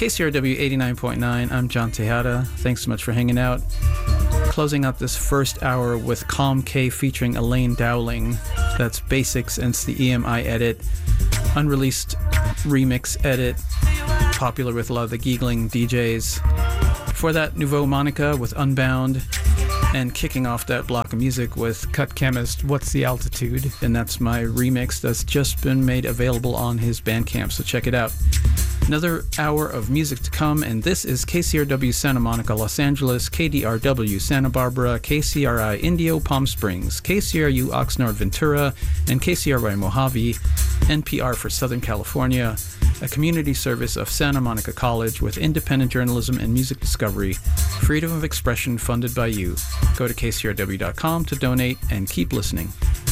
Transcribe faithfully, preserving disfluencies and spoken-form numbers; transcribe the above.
K C R W eighty-nine point nine, I'm John Tejada. Thanks so much for hanging out. Closing out this first hour with Calm K featuring Elaine Dowling. That's Basics, and it's the E M I edit. Unreleased remix edit, popular with a lot of the giggling D Js. Before that, Nouveau Monica with Unbound. And kicking off that block of music with Cut Chemist, What's the Altitude? And that's my remix that's just been made available on his Bandcamp, so check it out. Another hour of music to come, and this is K C R W Santa Monica, Los Angeles, K D R W Santa Barbara, K C R I Indio, Palm Springs, K C R U Oxnard, Ventura, and K C R Y Mojave, N P R for Southern California, a community service of Santa Monica College with independent journalism and music discovery, freedom of expression funded by you. Go to K C R W dot com to donate and keep listening.